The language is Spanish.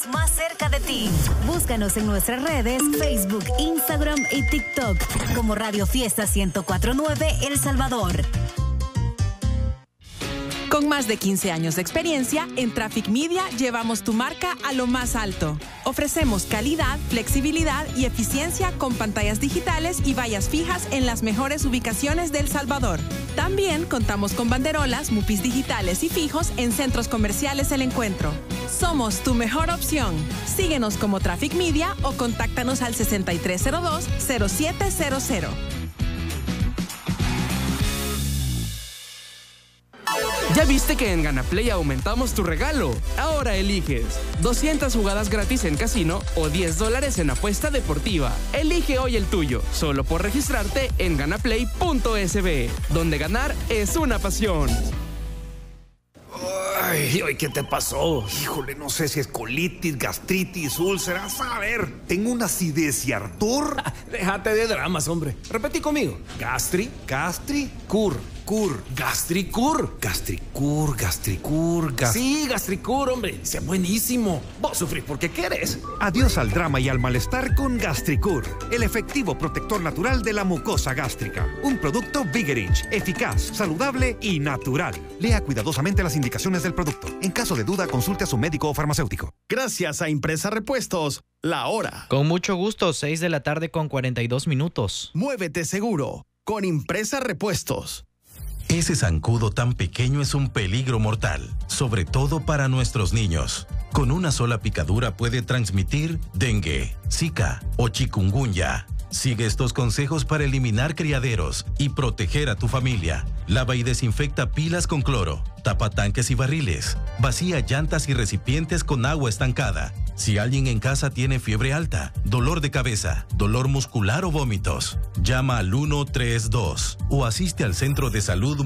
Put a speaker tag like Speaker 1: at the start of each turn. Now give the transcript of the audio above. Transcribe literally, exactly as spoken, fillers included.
Speaker 1: más cerca de ti. Búscanos en nuestras redes, Facebook, Instagram y TikTok como Radio Fiesta ciento cuatro punto nueve El Salvador.
Speaker 2: Con más de quince años de experiencia, en Traffic Media llevamos tu marca a lo más alto. Ofrecemos calidad, flexibilidad y eficiencia con pantallas digitales y vallas fijas en las mejores ubicaciones de El Salvador. También contamos con banderolas, mupis digitales y fijos en centros comerciales El Encuentro. Somos tu mejor opción. Síguenos como Traffic Media o contáctanos al sesenta y tres cero dos, cero siete cero cero.
Speaker 3: ¿Ya viste que en GanaPlay aumentamos tu regalo? Ahora eliges doscientas jugadas gratis en casino o diez dólares en apuesta deportiva. Elige hoy el tuyo, solo por registrarte en ganaplay punto es be, donde ganar es una pasión.
Speaker 4: Ay, ay, ¿qué te pasó? Híjole, no sé si es colitis, gastritis, úlceras. A ver, tengo una acidez y ardor.
Speaker 5: Déjate de dramas, hombre. Repetí conmigo. Gastri,
Speaker 4: Gastri, cur, cur.
Speaker 5: Gastricur.
Speaker 4: Gastricur, gastricur, gas...
Speaker 5: Sí, Gastricur, hombre. Sea buenísimo. Vos sufrís porque querés.
Speaker 4: Adiós al drama y al malestar con Gastricur, el efectivo protector natural de la mucosa gástrica. Un producto Vigerich, eficaz, saludable y natural. Lea cuidadosamente las indicaciones del producto. En caso de duda, consulte a su médico o farmacéutico.
Speaker 6: Gracias a Impresa Repuestos, la hora.
Speaker 7: Con mucho gusto, seis de la tarde con cuarenta y dos minutos.
Speaker 6: Muévete seguro con Impresa Repuestos.
Speaker 8: Ese zancudo tan pequeño es un peligro mortal, sobre todo para nuestros niños. Con una sola picadura puede transmitir dengue, zika o chikungunya. Sigue estos consejos para eliminar criaderos y proteger a tu familia. Lava y desinfecta pilas con cloro, tapa tanques y barriles, vacía llantas y recipientes con agua estancada. Si alguien en casa tiene fiebre alta, dolor de cabeza, dolor muscular o vómitos, llama al uno tres dos o asiste al centro de salud